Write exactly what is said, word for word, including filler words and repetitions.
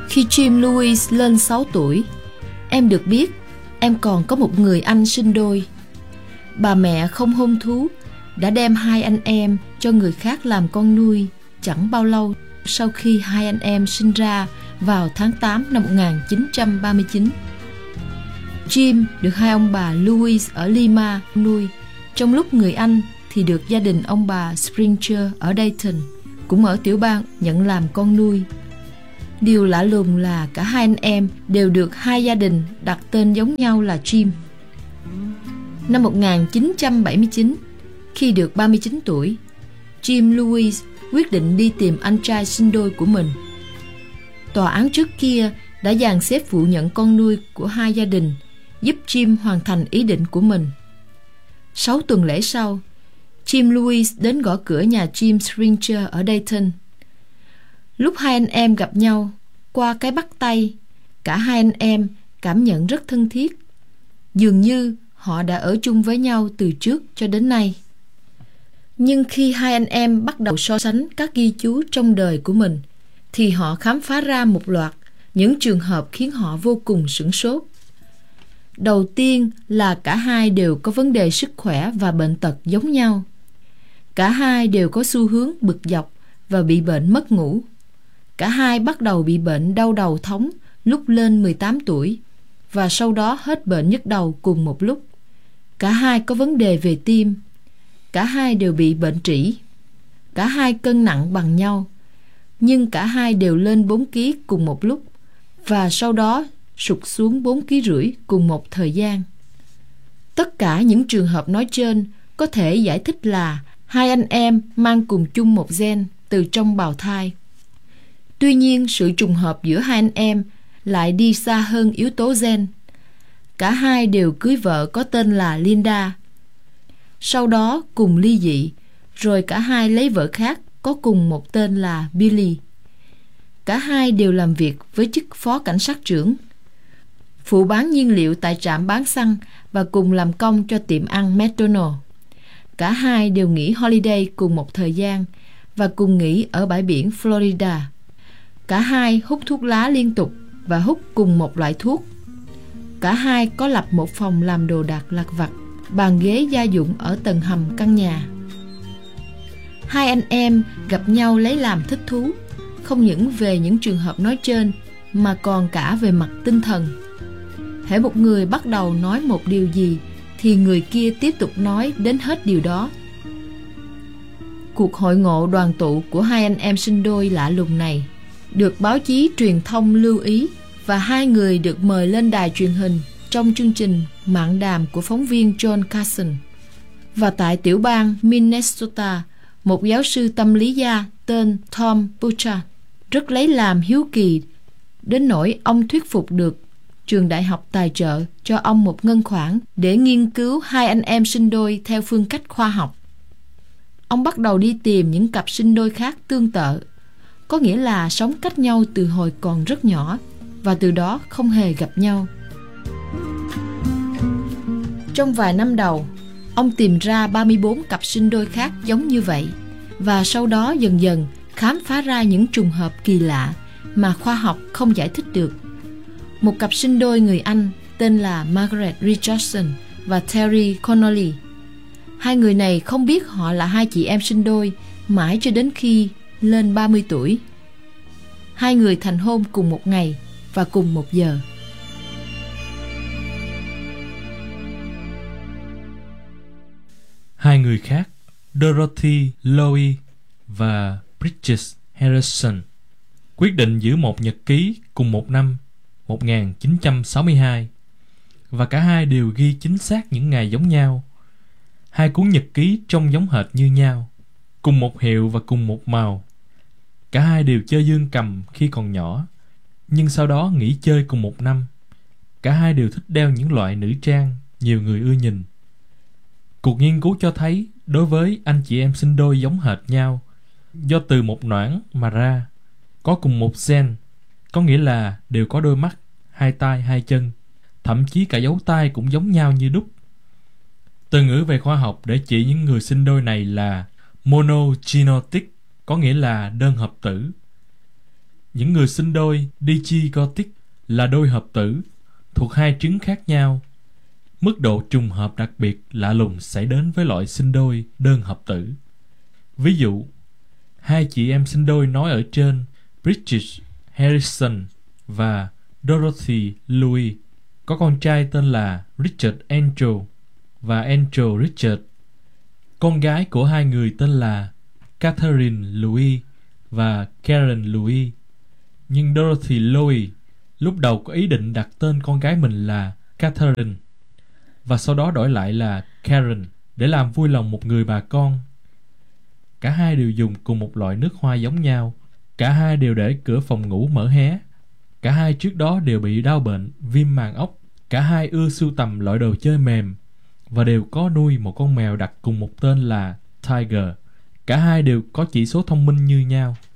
Khi Jim Louis lên sáu tuổi, em được biết em còn có một người anh sinh đôi. Bà mẹ không hôn thú đã đem hai anh em cho người khác làm con nuôi chẳng bao lâu sau khi hai anh em sinh ra vào tháng tám năm một nghìn chín trăm ba mươi chín. Jim được hai ông bà Louis ở Lima nuôi, trong lúc người anh thì được gia đình ông bà Springer ở Dayton, cũng ở tiểu bang, nhận làm con nuôi. Điều lạ lùng là cả hai anh em đều được hai gia đình đặt tên giống nhau là Jim. Năm một nghìn chín trăm bảy mươi chín, khi được ba mươi chín tuổi, Jim Louis quyết định đi tìm anh trai sinh đôi của mình. Tòa án trước kia đã dàn xếp phụ nhận con nuôi của hai gia đình, giúp Jim hoàn thành ý định của mình. Sáu tuần lễ sau, Jim Louis đến gõ cửa nhà Jim Springer ở Dayton. Lúc hai anh em gặp nhau, qua cái bắt tay, cả hai anh em cảm nhận rất thân thiết, dường như họ đã ở chung với nhau từ trước cho đến nay. Nhưng khi hai anh em bắt đầu so sánh các ghi chú trong đời của mình, thì họ khám phá ra một loạt những trường hợp khiến họ vô cùng sửng sốt. Đầu tiên là cả hai đều có vấn đề sức khỏe và bệnh tật giống nhau. Cả hai đều có xu hướng bực dọc và bị bệnh mất ngủ. Cả hai bắt đầu bị bệnh đau đầu thống lúc lên mười tám tuổi và sau đó hết bệnh nhức đầu cùng một lúc. Cả hai có vấn đề về tim. Cả hai đều bị bệnh trĩ. Cả hai cân nặng bằng nhau, nhưng cả hai đều lên bốn ki lô gam cùng một lúc và sau đó sụt xuống bốn ki lô gam rưỡi cùng một thời gian. Tất cả những trường hợp nói trên có thể giải thích là hai anh em mang cùng chung một gen từ trong bào thai. Tuy nhiên, sự trùng hợp giữa hai anh em lại đi xa hơn yếu tố gen. Cả hai đều cưới vợ có tên là Linda, sau đó cùng ly dị, rồi cả hai lấy vợ khác có cùng một tên là Billy. Cả hai đều làm việc với chức phó cảnh sát trưởng, phụ bán nhiên liệu tại trạm bán xăng và cùng làm công cho tiệm ăn McDonald. Cả hai đều nghỉ holiday cùng một thời gian và cùng nghỉ ở bãi biển Florida. Cả hai hút thuốc lá liên tục và hút cùng một loại thuốc. Cả hai có lập một phòng làm đồ đạc lặt vặt, bàn ghế gia dụng ở tầng hầm căn nhà. Hai anh em gặp nhau lấy làm thích thú, không những về những trường hợp nói trên mà còn cả về mặt tinh thần. Hễ một người bắt đầu nói một điều gì thì người kia tiếp tục nói đến hết điều đó. Cuộc hội ngộ đoàn tụ của hai anh em sinh đôi lạ lùng này được báo chí truyền thông lưu ý, và hai người được mời lên đài truyền hình trong chương trình Mạng đàm của phóng viên John Carson. Và tại tiểu bang Minnesota, một giáo sư tâm lý gia tên Tom Butcher rất lấy làm hiếu kỳ, đến nỗi ông thuyết phục được trường đại học tài trợ cho ông một ngân khoản để nghiên cứu hai anh em sinh đôi theo phương cách khoa học. Ông bắt đầu đi tìm những cặp sinh đôi khác tương tự, có nghĩa là sống cách nhau từ hồi còn rất nhỏ và từ đó không hề gặp nhau. Trong vài năm đầu, ông tìm ra ba mươi bốn cặp sinh đôi khác giống như vậy, và sau đó dần dần khám phá ra những trùng hợp kỳ lạ mà khoa học không giải thích được. Một cặp sinh đôi người Anh tên là Margaret Richardson và Terry Connolly. Hai người này không biết họ là hai chị em sinh đôi mãi cho đến khi lên ba mươi tuổi. Hai người thành hôn cùng một ngày và cùng một giờ. Hai người khác, Dorothy Lowy và Bridget Harrison, quyết định giữ một nhật ký cùng một năm một nghìn chín trăm sáu mươi hai, và cả hai đều ghi chính xác những ngày giống nhau. Hai cuốn nhật ký trông giống hệt như nhau, cùng một hiệu và cùng một màu. Cả hai đều chơi dương cầm khi còn nhỏ, nhưng sau đó nghỉ chơi cùng một năm. Cả hai đều thích đeo những loại nữ trang nhiều người ưa nhìn. Cuộc nghiên cứu cho thấy đối với anh chị em sinh đôi giống hệt nhau do từ một noãn mà ra, có cùng một gen, có nghĩa là đều có đôi mắt, hai tay, hai chân, thậm chí cả dấu tay cũng giống nhau như đúc. Từ ngữ về khoa học để chỉ những người sinh đôi này là monogenotic, có nghĩa là đơn hợp tử. Những người sinh đôi dizygotic là đôi hợp tử thuộc hai trứng khác nhau. Mức độ trùng hợp đặc biệt lạ lùng xảy đến với loại sinh đôi đơn hợp tử. Ví dụ, hai chị em sinh đôi nói ở trên, Bridget Harrison và Dorothy Louise, có con trai tên là Richard Angel và Angel Richard. Con gái của hai người tên là Catherine Louise và Karen Louise. Nhưng Dorothy Louise lúc đầu có ý định đặt tên con gái mình là Catherine và sau đó đổi lại là Karen để làm vui lòng một người bà con. Cả hai đều dùng cùng một loại nước hoa giống nhau. Cả hai đều để cửa phòng ngủ mở hé. Cả hai trước đó đều bị đau bệnh viêm màng ốc. Cả hai ưa sưu tầm loại đồ chơi mềm và đều có nuôi một con mèo đặt cùng một tên là Tiger. Cả hai đều có chỉ số thông minh như nhau.